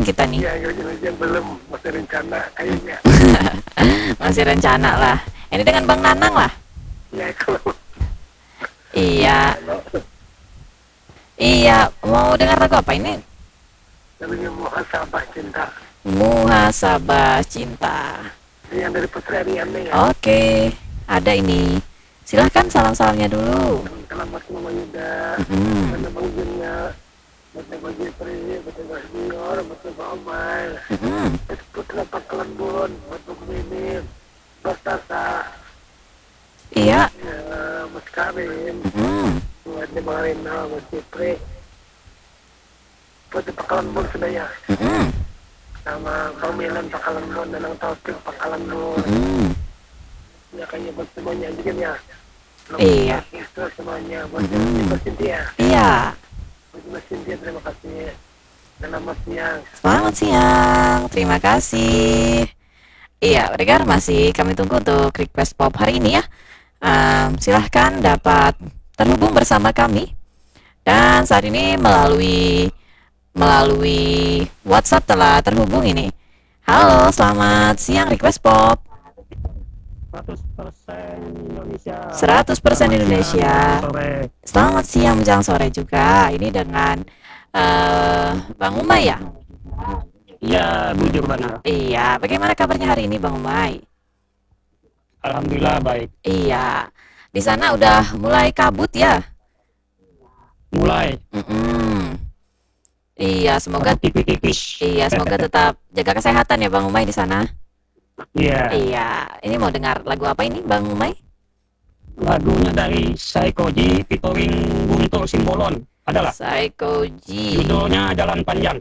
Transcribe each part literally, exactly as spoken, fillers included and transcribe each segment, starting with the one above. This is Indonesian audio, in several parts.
kita nih? Ya, hujan-hujan belum, masih rencana kayaknya. Masih rencana lah. Ini dengan Bang Nanang lah. Ya, kalau Iya, kalau iya. Mau dengar lagu apa ini? namanya muhasabah cinta. Muhasabah cinta. Ini yang dari Putri Ariane ya. Oke, ada ini. Silahkan salam-salamnya dulu. Selamat Mama Yuda. Mm-mm. Karena Bang Junnya, buat Bang Jepri, buat Bang Junior, buat Bang Omai. Mm-mm. Buat Putra Pakalan Bun, buat Bang Mimin, buat Tasa, Iya. ya, buat Karim, Mm-mm. buat Bang Rina, buat Jepri. Buat Pakalan Bun sudah ya. Mm-mm. Sama Bang Milan Pakalan Bun dan Bang Taufik Pakalan Bun. Mm-mm. Ya kayaknya buat semuanya juga ya. Iya. Itu semuanya buat Mm-mm. buat Cynthia. Iya. Buat Mas Cynthia terima kasih. Selamat siang. Selamat siang. Terima kasih. Iya, pendengar masih kami tunggu untuk request pop hari ini ya. Em, silahkan dapat terhubung bersama kami dan saat ini melalui melalui WhatsApp telah terhubung ini. Halo, selamat siang request pop. seratus persen Indonesia. seratus persen Selamat Indonesia. siang, sore. Selamat siang menjelang sore juga. Ini dengan eh Bang Umay ya? Iya, bujur banget. Iya, bagaimana kabarnya hari ini Bang Umay? Alhamdulillah baik. Iya, di sana udah mulai kabut ya? Mulai Mm-mm. Iya, semoga tipis-tipis. iya semoga tetap jaga kesehatan ya Bang Umay di sana. Iya. Iya, ini mau dengar lagu apa ini Bang Umay? Lagunya dari Saikoji featuring Guntur Simbolon. Adalah Psycho-G. judulnya Jalan Panjang.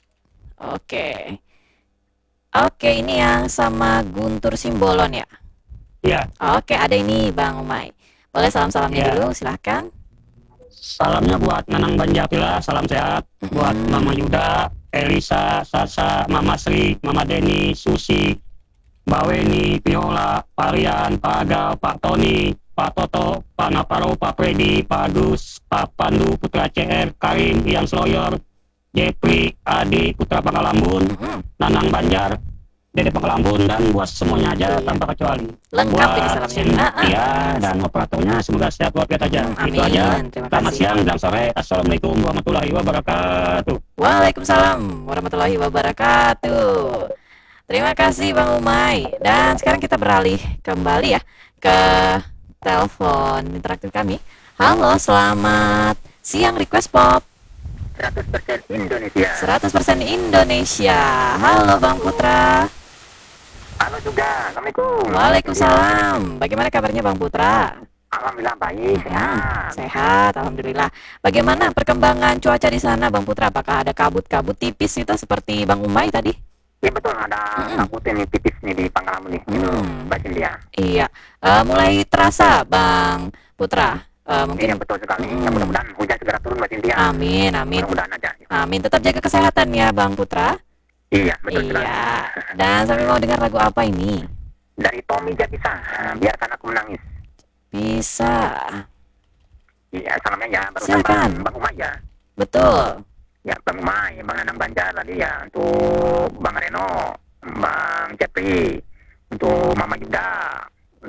Oke. Oke, ini yang sama Guntur Simbolon ya? Iya. Oke, ada ini Bang Umay. Boleh salam-salamnya Iya. dulu, silahkan. Salamnya buat Nanang Banjapila, salam sehat. Buat Mm-mm. Mama Yuda, Elisa, Sasa, Mama Sri, Mama Deni, Susi, Mbak Weni, Viola, Pak Rian, Pak Agal, Pak Tony, Pak Toto, Pak Naparo, Pak Freddy, Pak Agus, Pak Pandu, Putra C R, Karim, Ian Sloyor, Jepri, Adi, Putra Pakalambun, Mm-mm. Nanang Banjar, Dede Pakalambun, dan buat semuanya aja Iya. tanpa kecuali. Lengkap ini Buat salamnya. Ah, ah. Cynthia dan operatornya semoga sehat walafiat aja. Hmm, Itu aja. amin. Terima Selamat kasih. siang dan sore. Assalamualaikum warahmatullahi wabarakatuh. Waalaikumsalam warahmatullahi wabarakatuh. Terima kasih Bang Umay. Dan sekarang kita beralih kembali ya ke telepon interaktif kami. Halo, selamat siang request pop. seratus persen Indonesia. seratus persen Indonesia. Halo Bang Putra. Halo juga. Assalamualaikum. Waalaikumsalam. Bagaimana kabarnya Bang Putra? Alhamdulillah baik. Hmm, sehat, alhamdulillah. Bagaimana perkembangan cuaca di sana Bang Putra? Apakah ada kabut-kabut tipis itu seperti Bang Umay tadi? Iya betul ada Mm-mm. kabut ini tipis nih di Pangkalan nih. Itu Hmm. baca dia. Iya, Eh, mulai terasa Bang Putra. Eh, Iya mungkin betul sekali. Mm-mm. Ya, mudah-mudahan hujan segera turun Mbak Cynthia. amin, amin, Mudah-mudahan aja. amin. Tetap jaga kesehatan ya Bang Putra. Iya betul sekali. Iya. Dan sampai mau dengar lagu apa ini? Dari Tommy Jatisa, biarkan aku menangis. Bisa. Iya, salamnya ya, baru Silakan. Bang Umay ya. Betul. Ya, Bang Umay, Bang Anang Banjar tadi ya, untuk Bang Reno, Bang Jepri, untuk Mama Yuda,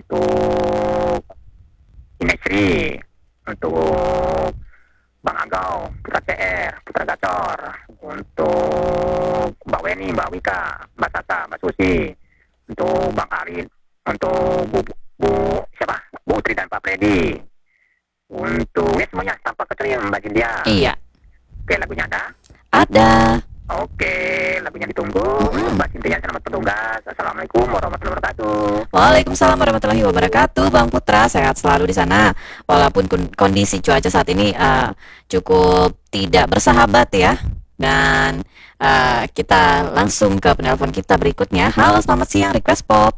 untuk Inesri, untuk Bang Agau, Putra C R, Putra Gacor, untuk Mbak Weni, Mbak Wika, Mbak Tata, Mbak Susi, untuk Bang Arin, untuk Bu, Bu siapa? Bu Tri dan Pak Freddy. Untuk ya semuanya tanpa kecuali Mbak Cynthia. Iya. Oke, lagunya ada. Ada. Oke, lagunya ditunggu. Mm-mm. Mbak Cynthia selamat bertugas. Assalamualaikum warahmatullahi wabarakatuh. Waalaikumsalam warahmatullahi wabarakatuh, Bang Putra. Sehat selalu di sana. Walaupun kun- kondisi cuaca saat ini eh, cukup tidak bersahabat ya. Dan eh, kita langsung ke penelpon kita berikutnya. Halo, selamat siang request pop.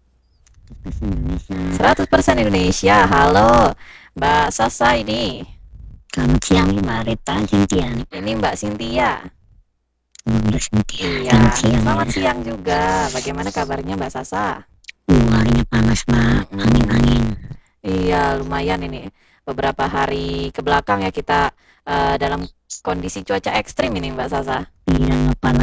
seratus persen Indonesia. Halo, Mbak Sasa ini. Selamat siang Mbak Rita Cynthia nih. Ini Mbak Cynthia. Mbak Cynthia. Iya, Selamat siang. selamat ya. siang juga. Bagaimana kabarnya Mbak Sasa? Uh, harinya panas Mbak. Mm-mm. Angin-angin. Iya, lumayan ini. Beberapa hari ke belakang ya kita eh, dalam kondisi cuaca ekstrim ini Mbak Sasa. Iya Mbak panas.